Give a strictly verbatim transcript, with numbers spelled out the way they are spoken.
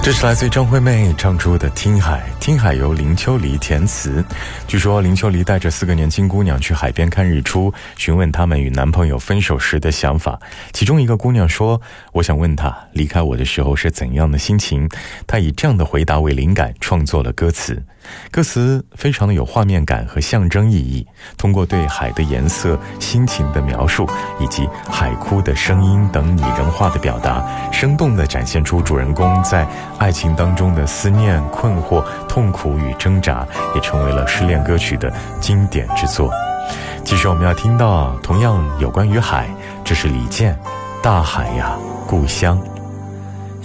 这是来自于张惠妹唱出的《听海》，听海由林秋离填词。据说林秋离带着四个年轻姑娘去海边看日出，询问她们与男朋友分手时的想法。其中一个姑娘说，我想问他离开我的时候是怎样的心情。她以这样的回答为灵感创作了歌词，歌词非常的有画面感和象征意义，通过对海的颜色、心情的描述以及海哭的声音等拟人化的表达，生动地展现出主人公在爱情当中的思念、困惑、痛苦与挣扎，也成为了失恋歌曲的经典之作。其实我们要听到同样有关于海，这是李健《大海呀故乡》。